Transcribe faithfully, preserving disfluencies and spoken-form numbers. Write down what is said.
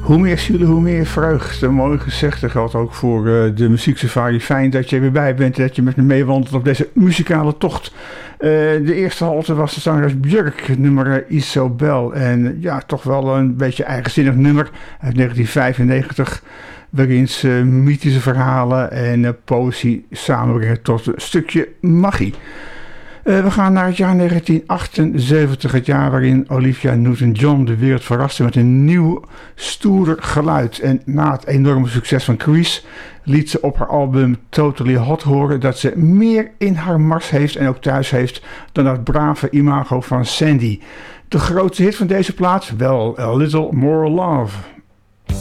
Hoe meer zielen, hoe meer vreugd. Een mooi gezegde geldt ook voor uh, de muzieksafari. Fijn dat je er weer bij bent en dat je met me meewandelt op deze muzikale tocht. Uh, de eerste halte was de zangeres Björk, nummer Isobel. En ja, toch wel een beetje eigenzinnig nummer uit negentien vijfennegentig. Waarin ze mythische verhalen en uh, poëzie samenbrengen tot een stukje magie. Uh, we gaan naar het jaar negentien achtenzeventig, het jaar waarin Olivia Newton-John de wereld verraste met een nieuw, stoerder geluid. En na het enorme succes van Grease liet ze op haar album Totally Hot horen dat ze meer in haar mars heeft en ook thuis heeft dan dat brave imago van Sandy. De grootste hit van deze plaat? Wel, A Little More Love.